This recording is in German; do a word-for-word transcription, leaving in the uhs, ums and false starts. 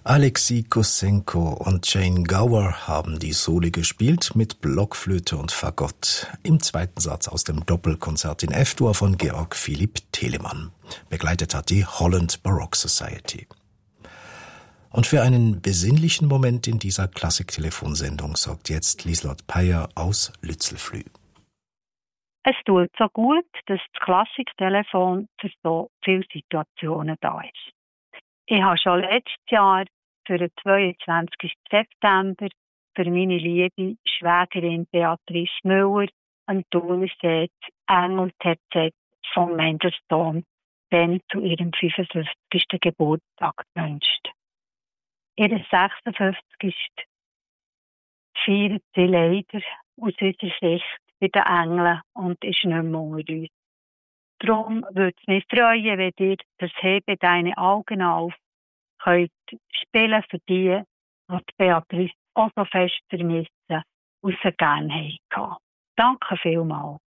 Alexei Kossenko und Jane Gower haben die Soli gespielt mit Blockflöte und Fagott im zweiten Satz aus dem Doppelkonzert in F-Dur von Georg Philipp Telemann. Begleitet hat die Holland Baroque Society. Und für einen besinnlichen Moment in dieser Klassik-Telefonsendung sorgt jetzt Lieslott Peyer aus Lützelflüh. Es tut so gut, dass das Klassiktelefon für so viele Situationen da ist. Ich habe schon letztes Jahr für den zweiundzwanzigsten September für meine liebe Schwägerin Beatrice Müller ein Tourset Engelterzett von Mendelssohn dann zu ihrem fünfundfünfzigsten Geburtstag gewünscht. Ihr sechsundfünfzigsten feiert sie leider aus unserer Sicht bei den Engeln und ist nicht mehr unter uns. Darum würde es mich freuen, wenn ihr das «Hebe deine Augen auf» könnt spielen für die, die die Beatrice auch so fest vermissen und sie gerne haben. Danke vielmals.